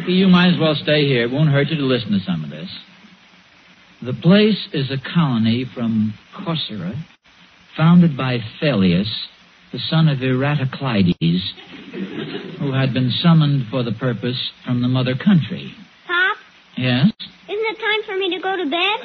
Ricky, you might as well stay here. It won't hurt you to listen to some of this. The place is a colony from Corcyra, founded by Phyleus, the son of Eratocleides, who had been summoned for the purpose from the mother country. Pop? Yes? Isn't it time for me to go to bed?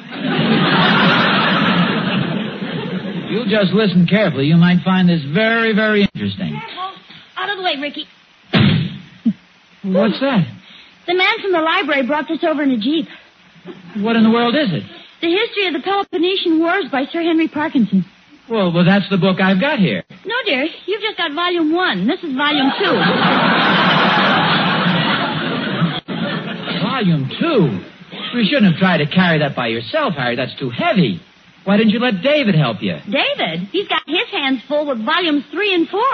You'll just listen carefully. You might find this very, very interesting. Well, out of the way, Ricky. What's that? The man from the library brought this over in a jeep. What in the world is it? The History of the Peloponnesian Wars by Sir Henry Parkinson. Well, that's the book I've got here. No, dear. You've just got volume 1. This is volume 2. Volume 2? You shouldn't have tried to carry that by yourself, Harry. That's too heavy. Why didn't you let David help you? David? He's got his hands full with volumes 3 and 4.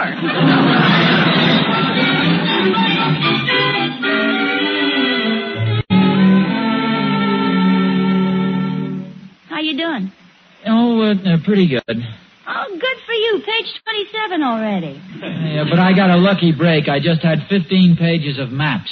How you doing? Oh, pretty good. Oh, good for you. Page 27 already. Yeah, but I got a lucky break. I just had 15 pages of maps.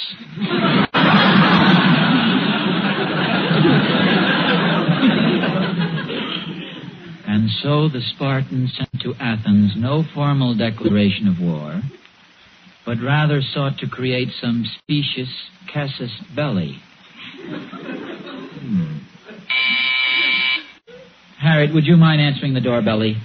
And so the Spartans sent to Athens no formal declaration of war, but rather sought to create some specious casus belli. Harriet, would you mind answering the door, Belly?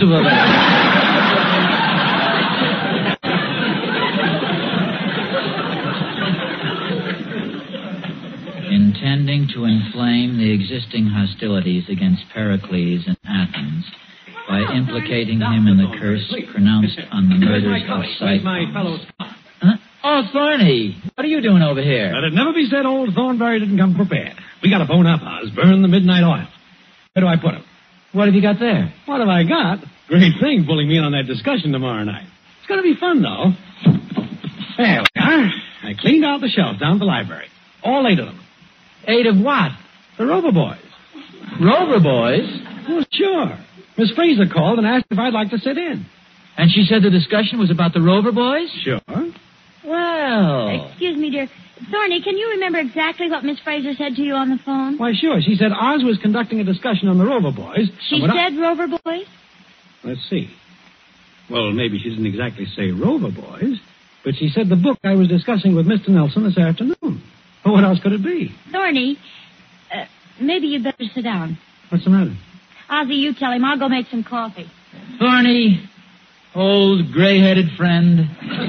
Intending to inflame the existing hostilities against Pericles in Athens by implicating him in the curse pronounced on the murders of Cyclops. Huh? Oh, Thorny, what are you doing over here? Let it never be said old Thornberry didn't come prepared. We got to bone up, Oz. Burn the midnight oil. Where do I put him? What have you got there? What have I got? Great thing pulling me in on that discussion tomorrow night. It's going to be fun, though. There we are. I cleaned out the shelves down at the library. All 8 of them. 8 of what? The Rover Boys. Rover Boys? Well, sure. Miss Fraser called and asked if I'd like to sit in. And she said the discussion was about the Rover Boys? Sure. Well... Excuse me, dear. Thorny, can you remember exactly what Miss Fraser said to you on the phone? Why, sure. She said Oz was conducting a discussion on the Rover Boys. She said Rover Boys? Let's see. Well, maybe she didn't exactly say Rover Boys, but she said the book I was discussing with Mr. Nelson this afternoon. Well, what else could it be? Thorny, maybe you'd better sit down. What's the matter? Ozzy, you tell him. I'll go make some coffee. Thorny, old gray-headed friend.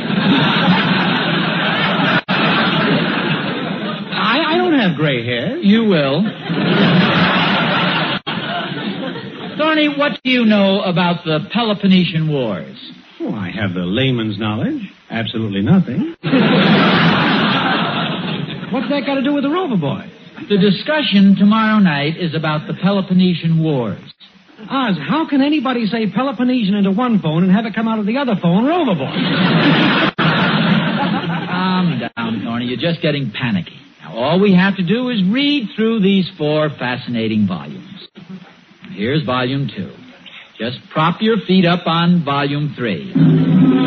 I don't have gray hair. You will. Thorny, what do you know about the Peloponnesian Wars? Oh, I have the layman's knowledge. Absolutely nothing. What's that got to do with the Rover Boys? The discussion tomorrow night is about the Peloponnesian Wars. Oz, how can anybody say Peloponnesian into one phone and have it come out of the other phone, Rover Boys? Calm down, Thorny. You're just getting panicky. Now, all we have to do is read through these 4 fascinating volumes. Here's volume 2. Just prop your feet up on volume 3.